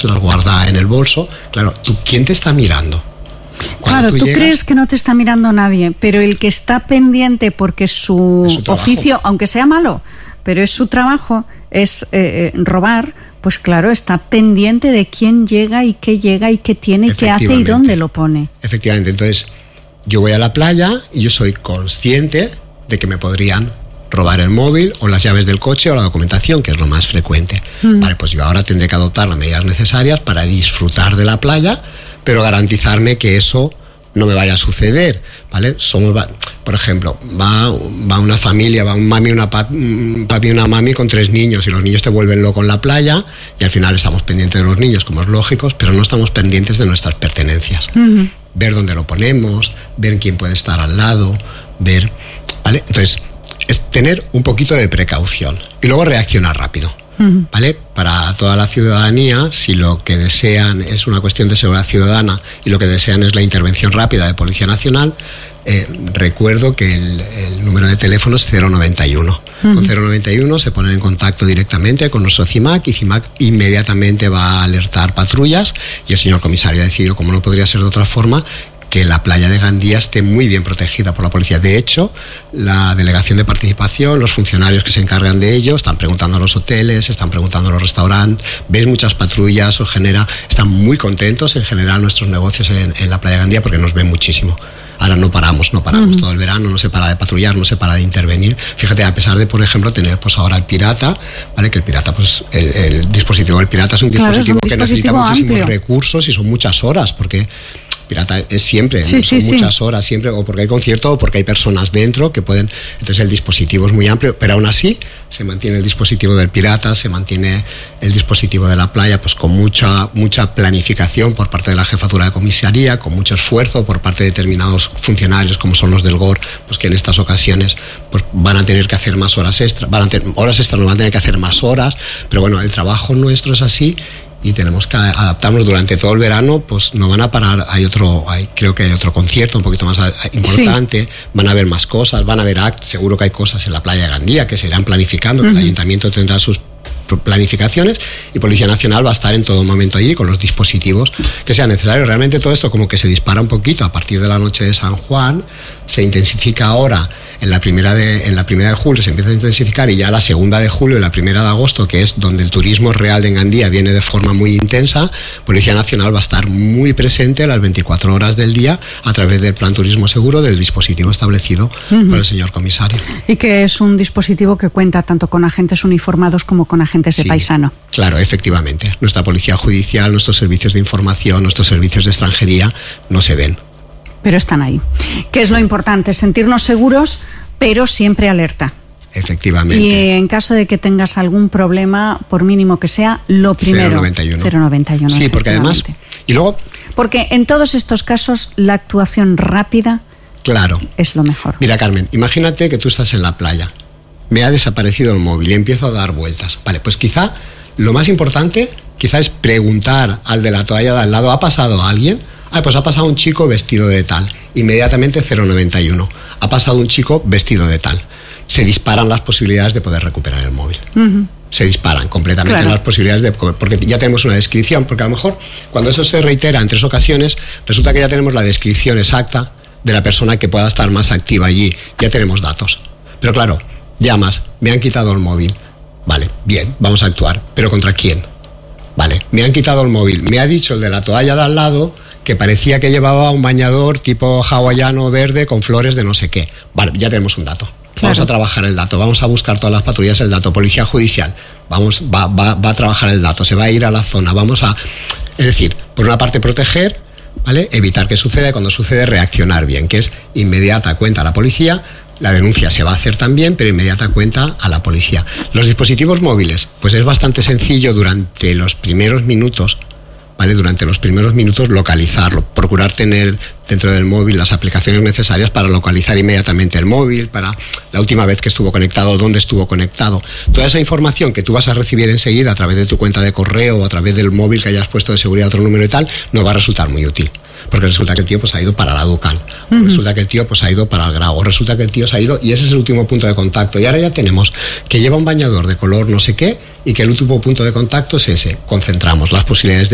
se las guarda en el bolso. Claro, ¿quién te está mirando? Claro, tú crees que no te está mirando nadie, pero el que está pendiente porque su oficio, aunque sea malo, pero es su trabajo, es robar, pues claro, está pendiente de quién llega y qué tiene y qué hace y dónde lo pone. Efectivamente, entonces yo voy a la playa y yo soy consciente de que me podrían robar el móvil o las llaves del coche o la documentación, que es lo más frecuente. Vale, pues yo ahora tendré que adoptar las medidas necesarias para disfrutar de la playa, pero garantizarme que eso no me vaya a suceder, ¿vale? Por ejemplo, va una familia, va un papi y una mami con 3 niños y los niños te vuelven loco en la playa y al final estamos pendientes de los niños, como es lógico, pero no estamos pendientes de nuestras pertenencias. Ver dónde lo ponemos, ver quién puede estar al lado, ver, ¿vale? Entonces, es tener un poquito de precaución y luego reaccionar rápido. ¿Vale? Para toda la ciudadanía, si lo que desean es una cuestión de seguridad ciudadana y lo que desean es la intervención rápida de Policía Nacional, recuerdo que el número de teléfono es 091. Con 091 se ponen en contacto directamente con nuestro CIMAC y CIMAC inmediatamente va a alertar patrullas y el señor comisario ha decidido, como no podría ser de otra forma, que la playa de Gandía esté muy bien protegida por la policía. De hecho, la delegación de participación, los funcionarios que se encargan de ello, están preguntando a los hoteles, están preguntando a los restaurantes, ves muchas patrullas, están muy contentos en general nuestros negocios en la playa de Gandía porque nos ven muchísimo. Ahora no paramos todo el verano, no se para de patrullar, no se para de intervenir. Fíjate, a pesar de, por ejemplo, tener pues ahora el Pirata, ¿vale? Que el Pirata, pues el dispositivo del Pirata es un dispositivo que necesita muchísimos recursos y son muchas horas, porque Pirata es siempre, ¿no? Son muchas horas siempre, o porque hay concierto o porque hay personas dentro que pueden. Entonces el dispositivo es muy amplio, pero aún así se mantiene el dispositivo del Pirata, se mantiene el dispositivo de la playa, pues con mucha planificación por parte de la jefatura de comisaría, con mucho esfuerzo por parte de determinados funcionarios como son los del GOR, pues que en estas ocasiones pues van a tener que hacer más horas extra, horas extras, no van a tener que hacer más horas, pero bueno, el trabajo nuestro es así. Y tenemos que adaptarnos durante todo el verano, pues no van a parar, creo que hay otro concierto un poquito más importante, van a haber más cosas, van a haber actos, seguro que hay cosas en la playa de Gandía que se irán planificando, que el ayuntamiento tendrá sus planificaciones y Policía Nacional va a estar en todo momento allí con los dispositivos que sean necesarios. Realmente todo esto como que se dispara un poquito a partir de la noche de San Juan, se intensifica ahora en la primera de julio se empieza a intensificar y ya la segunda de julio y la primera de agosto, que es donde el turismo real de Gandía viene de forma muy intensa, Policía Nacional va a estar muy presente las 24 horas del día a través del plan turismo seguro del dispositivo establecido por el señor comisario. Y que es un dispositivo que cuenta tanto con agentes uniformados como con agentes de paisano. Claro, efectivamente. Nuestra policía judicial, nuestros servicios de información, nuestros servicios de extranjería no se ven. Pero están ahí. ¿Qué es lo importante? Sentirnos seguros, pero siempre alerta. Efectivamente. Y en caso de que tengas algún problema, por mínimo que sea, lo primero. 091. Sí, porque además. Y luego. Porque en todos estos casos, la actuación rápida. Claro. Es lo mejor. Mira, Carmen, imagínate que tú estás en la playa. Me ha desaparecido el móvil y empiezo a dar vueltas. Vale, pues quizá lo más importante, es preguntar al de la toalla de al lado, ¿ha pasado alguien? Pues ha pasado un chico vestido de tal. Inmediatamente 091. Ha pasado un chico vestido de tal. Se disparan las posibilidades de poder recuperar el móvil. Se disparan completamente las posibilidades porque ya tenemos una descripción, porque a lo mejor cuando eso se reitera en 3 ocasiones, resulta que ya tenemos la descripción exacta de la persona que pueda estar más activa allí. Ya tenemos datos. Pero claro, llamas, me han quitado el móvil. Vale, bien, vamos a actuar. ¿Pero contra quién? Vale, me han quitado el móvil. Me ha dicho el de la toalla de al lado que parecía que llevaba un bañador tipo hawaiano verde con flores de no sé qué. Vale, ya tenemos un dato. Vamos a trabajar el dato, vamos a buscar todas las patrullas el dato. Policía judicial, va a trabajar el dato, se va a ir a la zona, es decir, por una parte proteger, ¿vale? Evitar que suceda y cuando sucede reaccionar bien, que es inmediata cuenta a la policía. La denuncia se va a hacer también, pero inmediata cuenta a la policía. Los dispositivos móviles, pues es bastante sencillo durante los primeros minutos, ¿vale? Durante los primeros minutos localizarlo, procurar tener dentro del móvil las aplicaciones necesarias para localizar inmediatamente el móvil, para la última vez que estuvo conectado, dónde estuvo conectado. Toda esa información que tú vas a recibir enseguida a través de tu cuenta de correo o a través del móvil que hayas puesto de seguridad otro número y tal, no va a resultar muy útil. Porque resulta que el tío pues ha ido para la Ducal, resulta que el tío pues ha ido para el Grau, resulta que el tío se ha ido y ese es el último punto de contacto. Y ahora ya tenemos que lleva un bañador de color no sé qué y que el último punto de contacto es ese. Concentramos las posibilidades de